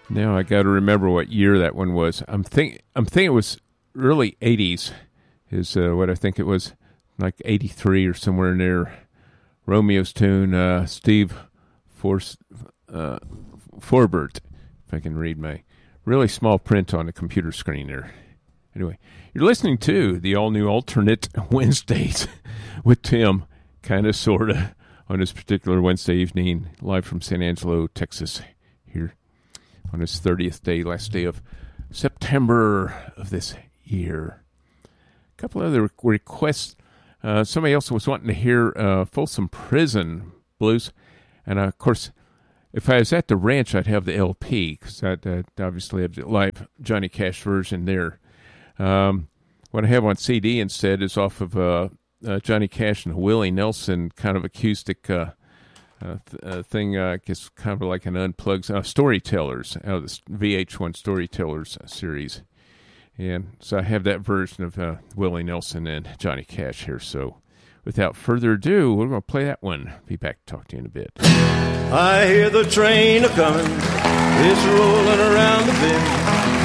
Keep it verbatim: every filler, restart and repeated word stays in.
Now I got to remember what year that one was. I'm think I'm thinking it was early eighties. Is uh, what I think it was, like eighty-three or somewhere near Romeo's tune. Uh, Steve Force uh, Forbert, if I can read my really small print on the computer screen there. Anyway, you're listening to the all-new Alternate Wednesdays with Tim, kind of, sort of, on this particular Wednesday evening, live from San Angelo, Texas, here on this thirtieth day, last day of September of this year. A couple other requests. Uh, somebody else was wanting to hear uh, Folsom Prison Blues, and uh, of course, if I was at the ranch, I'd have the L P, because I'd uh, obviously have the live Johnny Cash version there. Um, what I have on C D instead is off of uh, uh, Johnny Cash and Willie Nelson kind of acoustic uh, uh, th- uh, thing, uh, I guess kind of like an unplugged uh, Storytellers, out of the V H one Storytellers series. And so I have that version of uh, Willie Nelson and Johnny Cash here. So without further ado, we're going to play that one. Be back to talk to you in a bit. I hear the train a-coming, it's rolling around the bend.